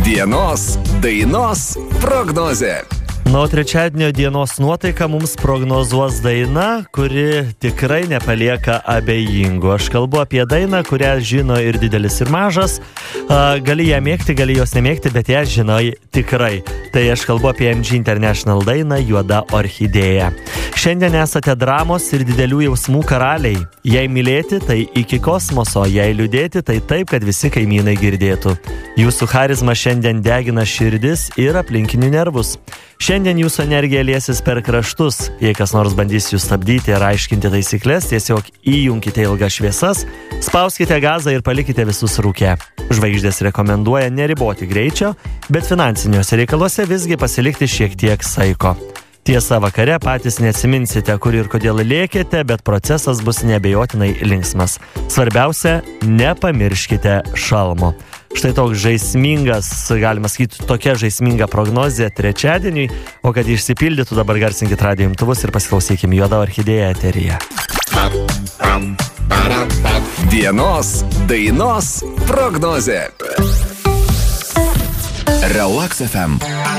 Dienos dainos prognozė. Nuo trečiadienio dienos nuotaika mums prognozuos daina, kuri tikrai nepalieka abejingų. Aš kalbu apie dainą, kurią žino ir didelis, ir mažas. Gali ją mėgti, gali jos nemėgti, bet ją žinai tikrai. Tai aš kalbu apie MG International dainą Juoda orchidėja. Šiandien esate dramos ir didelių jausmų karaliai. Jei mylėti, tai iki kosmoso, jei liūdėti, tai taip, kad visi kaimynai girdėtų. Jūsų charizma šiandien degina širdis ir aplinkinių nervus. Šiandien jūsų energija liesis per kraštus. Jei kas nors bandys jūs stabdyti ir aiškinti taisyklės, tiesiog įjunkite ilgas šviesas, spauskite gazą ir palikite visus rūke. Žvaigždės rekomenduoja neriboti greičio, bet finansiniuose reikaluose visgi pasilikti šiek tiek saiko. Tiesa, vakare patys neatsiminsite, kur ir kodėl lėkėte, bet procesas bus neabejotinai linksmas. Svarbiausia, nepamirškite šalmo. Štai toks žaismingas, galima sakyti, tokia žaisminga prognozė trečiadieniui, o kad išsipildytų, dabar garsinkit radijo imtuvus ir pasiklausykim Juoda orchidėja eteryje. Dienos dainos prognozė. Relax FM.